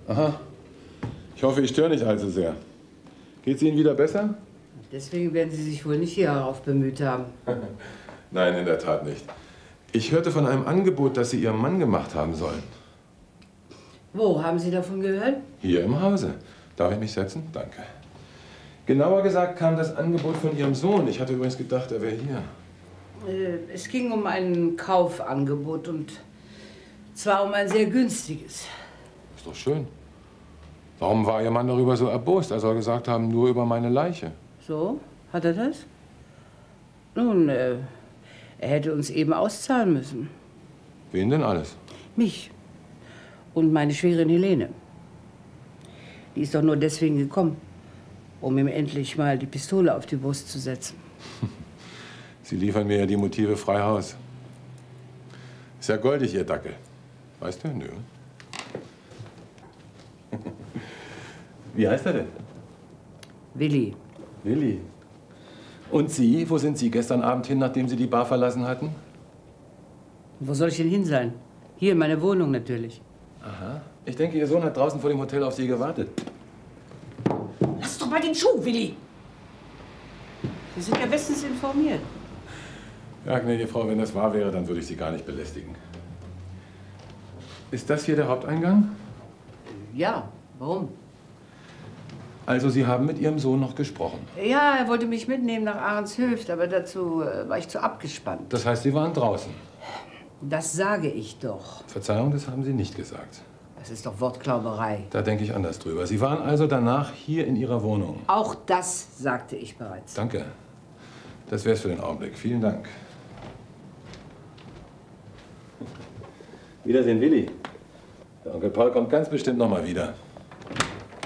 Aha. Ich hoffe, ich störe nicht allzu sehr. Geht's Ihnen wieder besser? Deswegen werden Sie sich wohl nicht hierauf bemüht haben. Nein, in der Tat nicht. Ich hörte von einem Angebot, das Sie Ihrem Mann gemacht haben sollen. Wo, haben Sie davon gehört? Hier im Hause. Darf ich mich setzen? Danke. Genauer gesagt kam das Angebot von Ihrem Sohn. Ich hatte übrigens gedacht, er wäre hier. Es ging um ein Kaufangebot und zwar um ein sehr günstiges. Ist doch schön. Warum war Ihr Mann darüber so erbost? Er soll gesagt haben, nur über meine Leiche. So? Hat er das? Nun, er hätte uns eben auszahlen müssen. Wen denn alles? Mich. Und meine Schwägerin Helene. Die ist doch nur deswegen gekommen, um ihm endlich mal die Pistole auf die Brust zu setzen. Sie liefern mir ja die Motive frei Haus. Ist ja goldig, Ihr Dackel. Weißt du? Nö. Wie heißt er denn? Willi. Willi. Und Sie? Wo sind Sie gestern Abend hin, nachdem Sie die Bar verlassen hatten? Wo soll ich denn hin sein? Hier in meiner Wohnung natürlich. Aha. Ich denke, Ihr Sohn hat draußen vor dem Hotel auf Sie gewartet. Lass doch mal den Schuh, Willi! Sie sind ja bestens informiert. Ja, gnädige Frau, wenn das wahr wäre, dann würde ich Sie gar nicht belästigen. Ist das hier der Haupteingang? Ja, warum? Also, Sie haben mit Ihrem Sohn noch gesprochen. Ja, er wollte mich mitnehmen nach Ahrенshöft, aber dazu war ich zu abgespannt. Das heißt, Sie waren draußen? Das sage ich doch. Verzeihung, das haben Sie nicht gesagt. Das ist doch Wortklauberei. Da denke ich anders drüber. Sie waren also danach hier in Ihrer Wohnung? Auch das sagte ich bereits. Danke. Das wär's für den Augenblick. Vielen Dank. Wiedersehen, Willi. Der Onkel Paul kommt ganz bestimmt noch mal wieder.